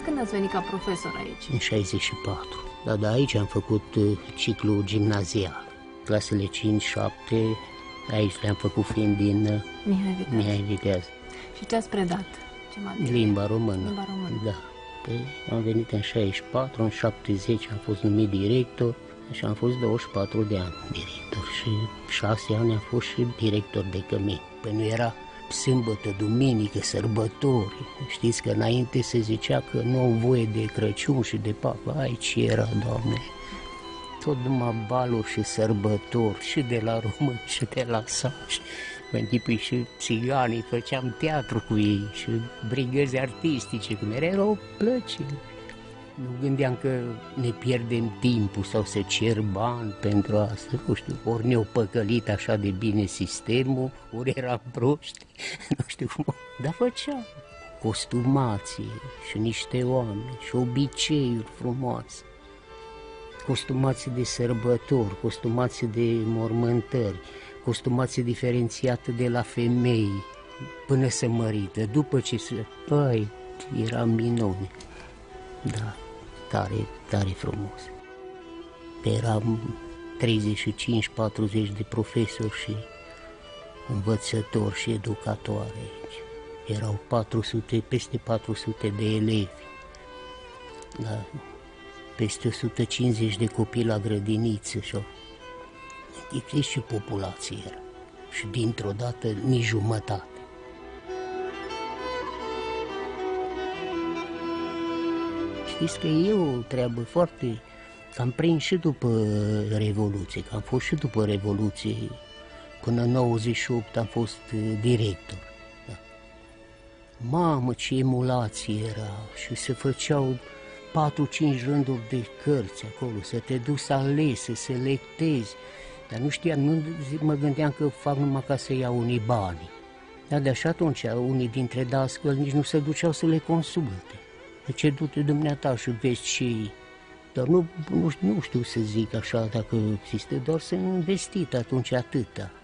Când ați venit ca profesor aici? În 64. Da, aici am făcut ciclul gimnazial. Clasele 5-7, aici le-am făcut fiind din Mihai Viteaz. Și ce ați predat? Ce materie? Limba română. Limba română. Da. Am venit în 64, în 70 am fost numit director și am fost 24 de ani director și 6 ani am fost și director de cămin. Păi nu era sâmbătă, duminică, sărbători. Știți că înainte se zicea că nu au voie de Crăciun și de Paște. Aici era, Doamne, tot numai baluri și sărbători, și de la români și de la saci. Închipui și țiganii, făceam teatru cu ei și brigăzi artistice, cum era o plăcere. Nu gândeam că ne pierdem timpul sau să cer bani pentru asta, nu știu, ori ne-au păcălit așa de bine sistemul, ori eram proști, nu știu cum, dar făceam costumație și niște oameni și obiceiuri frumoase, costumație de sărbători, costumație de mormântări, costumație diferențiată de la femei până să mărită, după ce se... Păi, era minune. Da, tare frumos. Eram 35-40 de profesori și învățători și educatoare aici. Erau peste 400 de elevi. Da, peste 150 de copii la grădiniță și Știți ce populație era? Și dintr-o dată nici jumătate. Știți că e o treabă foarte... Că am prins și după Revoluție, că am fost și după Revoluție. Până în 98 am fost director. Da. Mamă, ce emulație era! Și se făceau 4-5 rânduri de cărți acolo, să te duci să alegi, să selectezi. Dar nu știam, nu mă gândeam că fac numai ca să iau unii bani. Dar de așa atunci, unii dintre dascăli nici nu se duceau să le consulte. Deci du-te dumneata și vezi ce... Dar nu știu să zic așa dacă există, doar să investit atunci atâta.